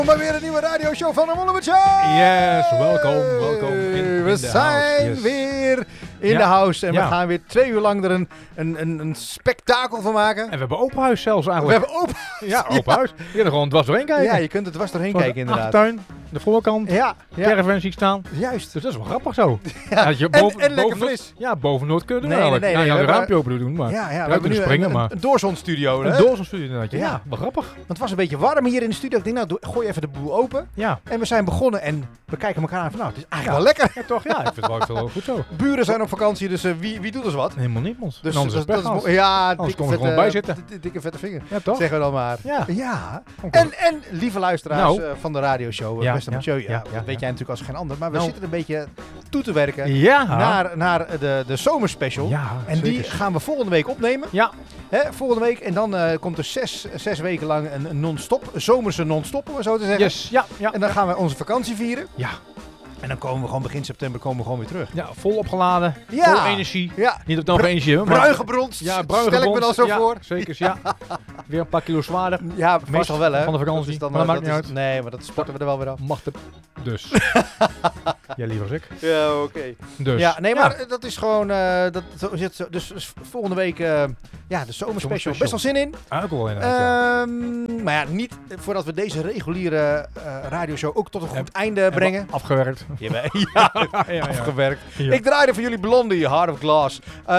Maar weer een nieuwe radioshow van de Mollebetje. Yes, welkom in we de zijn house. Yes. weer in de house en we Ja. gaan weer 2 uur lang er een spektakel van maken. En we hebben open huis zelfs We eigenlijk. hebben open. Ja, open huis. Je kunt er gewoon dwars doorheen kijken. Ja, je kunt het dwars doorheen kijken inderdaad. Achtertuin, de voorkant, Ja, caravan zie ik staan. juist. Dus dat is wel grappig zo. Ja. Dat je En lekker fris. Ja, boven Noord kunnen doen Nee, eigenlijk. nee, Ja, we je had een hebben- raampje open doen, maar Ja, we eruit hebben nu kunnen springen, maar een doorzonstudio. een doorzoomstudie inderdaad. Ja. Ja, wel grappig. Want het was een beetje warm hier in de studio. Ik denk, nou, gooi even de boel open. Ja. En we zijn begonnen en we kijken elkaar aan van, nou, het is eigenlijk wel lekker. Ja, toch? Ja, ik vind het wel goed zo. Buren zijn op vakantie, dus wie doet ons wat? Helemaal niemand. Dus En anders is het dat pech is ja, Anders dikke kon er vette, gewoon bij zitten. dikke vette vinger. Ja, toch? Zeggen we dan maar. Ja. Ja. Oké. En lieve luisteraars Nou. van de radioshow, Ja, beste ja, Mathieu, ja, dat ja, weet ja. jij natuurlijk als geen ander, maar we Nou. zitten een beetje toe te werken Ja. naar de zomerspecial. Ja, En die zeker. gaan we volgende week opnemen. Ja. Hè, volgende week. En dan komt er zes weken lang een non-stop, een zomerse non-stop, om het zo te zeggen. Yes. Ja. Ja. En dan gaan we onze vakantie vieren. Ja. En dan komen we gewoon begin september gewoon weer terug. Ja, vol opgeladen, Ja. vol energie. Ja. Niet op dan energie hebben, Bruin gebronst. Ja, bruin Stel ik me dan zo ja, voor. Zeker, ja. Weer een paar kilo zwaarder. Ja, meestal wel hè. van de vakantie. Dat is dan, Maar dat maakt dat niet is- uit. Nee, maar dat sporten we er wel weer af. Mag het dus. Jij liever als ik. Ja, oké. Dus. Ja, nee, maar dat is gewoon. Zo is het zo. Dus volgende week, ja, de zomerspecial. Best wel zin in. Ook wel inderdaad, ja. Maar ja, niet voordat we deze reguliere radioshow ook tot een goed Heb- einde brengen. Afgewerkt. Ja, Ja. afgewerkt. Ja. Ik draaide voor jullie Blondie, Heart of Glass,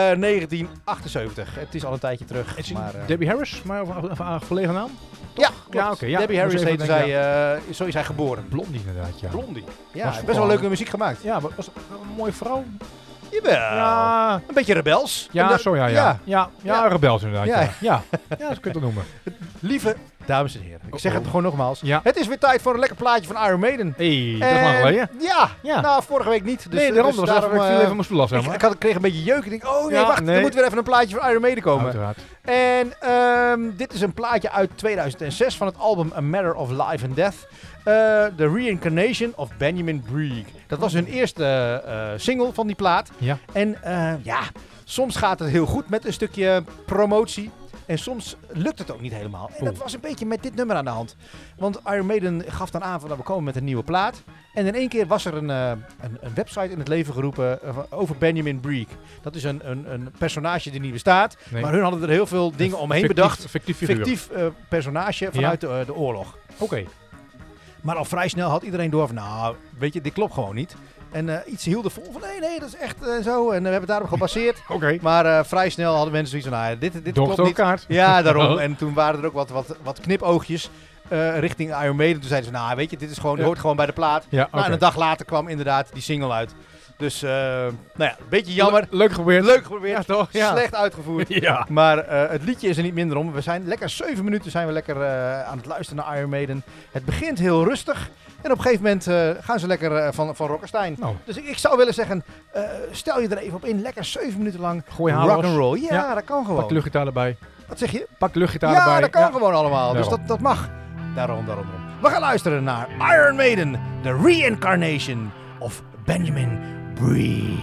1978. Het is al een tijdje terug. Is Maar, Debbie Harris, maar of een volledige naam? ja, Ja, oké. Ja. Debbie Harris Moest heette even zij, denken, zo is hij geboren. Blondie inderdaad, ja. Blondie. Ja, Was best wel gewoon- leuke muziek gemaakt. Ja, was een mooie vrouw. Jawel. Ja. Een beetje rebels. Ja, En zo ja. ja. Ja, rebels inderdaad. Ja. Ja, ja. Ja, dat kun je het noemen. Lieve dames en heren, ik zeg het gewoon nogmaals. Ja. Het is weer tijd voor een lekker plaatje van Iron Maiden. Hey, dat is lang geleden. Ja, Ja. nou vorige week niet. Dus, Nee, daarom. dus Dat was even, ik viel even mijn stoel af, zeg maar. ik kreeg een beetje jeuk. Ik denk, oh nee, Ja, wacht, nee. er moet weer even een plaatje van Iron Maiden komen. Uiteraard. En dit is een plaatje uit 2006 van het album A Matter of Life and Death. The Reincarnation of Benjamin Brieg. Dat was hun eerste single van die plaat. Ja. En ja, soms gaat het heel goed met een stukje promotie. En soms lukt het ook niet helemaal. En dat was een beetje met dit nummer aan de hand. Want Iron Maiden gaf dan aan van dat we komen met een nieuwe plaat. En in één keer was er een website in het leven geroepen over Benjamin Brieg. Dat is een personage die niet bestaat. Nee. Maar hun hadden er heel veel dingen omheen bedacht. Fictief figuur. Fictief personage vanuit de oorlog. Oké. Maar al vrij snel had iedereen door van, nou, weet je, dit klopt gewoon niet. En iets hielden vol van, nee, dat is echt zo. En we hebben het daarop gebaseerd. Oké. Maar vrij snel hadden mensen zoiets van, nou, dit Door klopt niet. kaart. Ja, daarom. En toen waren er ook wat knipoogjes richting Iron Maiden. Toen zeiden ze, nou, weet je, dit is gewoon, hoort gewoon bij de plaat. Ja, Nou, en een dag later kwam inderdaad die single uit. Dus, nou ja, een beetje jammer. Leuk geprobeerd. Leuk geprobeerd. Ja, toch? Ja. Slecht uitgevoerd. Ja. Maar het liedje is er niet minder om. We zijn lekker 7 minuten zijn we lekker aan het luisteren naar Iron Maiden. Het begint heel rustig. En op een gegeven moment gaan ze lekker van Rockenstein. Nou, Dus ik zou willen zeggen, stel je er even op in. Lekker 7 minuten lang gooi haar los. rock'n'roll. Ja, Ja. dat kan Pak de gewoon. luchtgitaar erbij. Wat zeg je? Pak de luchtgitaar Ja, erbij. dat kan gewoon allemaal. Dus Daarom. dat mag. Daarom. We gaan luisteren naar Iron Maiden. The Reincarnation of Benjamin Brieg.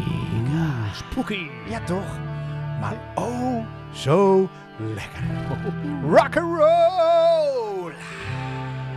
Spooky. Ja, toch? Maar oh, zo lekker. Rock'n'roll!